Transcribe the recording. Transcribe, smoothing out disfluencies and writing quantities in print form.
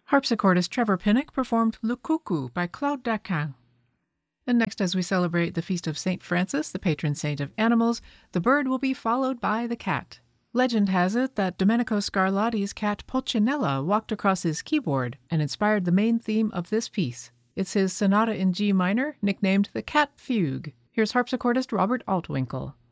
Harpsichordist Trevor Pinnock performed Le Coucou by Claude Daquin. And next, as we celebrate the feast of St. Francis, the patron saint of animals, the bird will be followed by the cat. Legend has it that Domenico Scarlatti's cat Pulcinella walked across his keyboard and inspired the main theme of this piece. It's his sonata in G minor, nicknamed the Cat Fugue. Here's harpsichordist Robert Altwinkle.